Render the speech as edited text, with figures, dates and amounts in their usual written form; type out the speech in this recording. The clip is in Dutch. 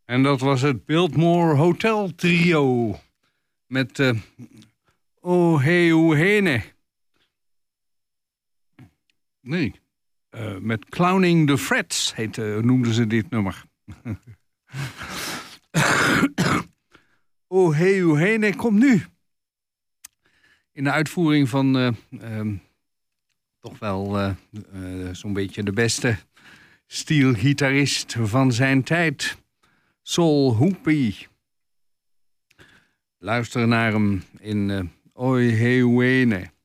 En dat was het Biltmore Hotel Trio. Met O Hey O Hene. Nee. Met Clowning the Frets noemden ze dit nummer. O Hey O Hene komt nu. In de uitvoering van toch wel zo'n beetje de beste steelgitarist van zijn tijd. Sol Hoopy. Luister naar hem in Oi Hey Wene.